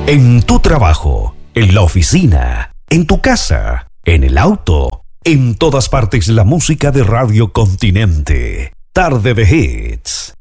En tu trabajo, en la oficina, en tu casa, en el auto, en todas partes la música de Radio Continente. Tarde de Hits.